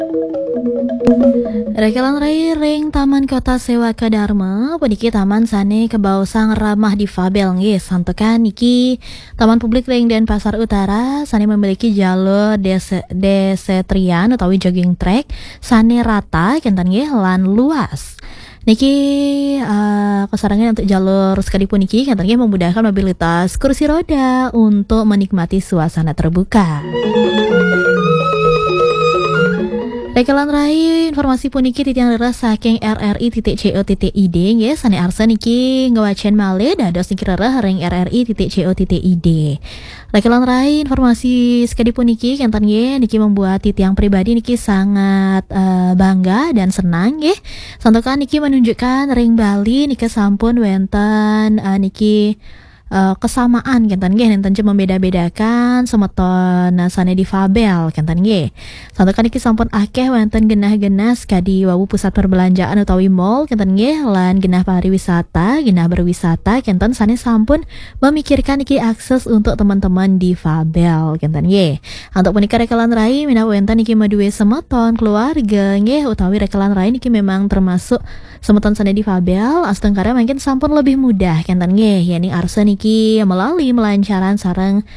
Rekelang ring Taman Kota Sewaka Dharma, puniki taman sane kebausang ramah difabel nggih, santokan niki Taman Publik Ring Denpasar Utara sane memiliki jalur desetrian utawi jogging track sane rata kentan nggih lan luas. Niki kesarangan untuk jalur sekali puniki kentan nggih memudahkan mobilitas kursi roda untuk menikmati suasana terbuka. Rekelan rai informasi puniki titiang leres saking rri.co.id nggih sane arsa niki ngawacen malih dados niki rereh ring rri.co.id. Rekelan rai informasi sekali puniki kentan nggih niki membuat titiang pribadi niki sangat bangga dan senang nggih. Santokan niki menunjukkan ring Bali niki sampun wenten niki kesamaan kentan nggih nenten membeda-bedakan semeton sane difabel kentan nggih. Santokan iki sampun akeh wonten genah-genah kadi wawu pusat perbelanjaan utawi mall kentan nggih lan genah pariwisata, genah berwisata kentan sane sampun memikirkan iki akses untuk teman-teman difabel kentan nggih. Untuk punika rekelan rai menawi wonten iki maduwe semeton keluarga nggih utawi rekelan rai niki memang termasuk semeton sane difabel astengkara mungkin sampun lebih mudah kentan nggih yani arsa niki melalui melancaran sareng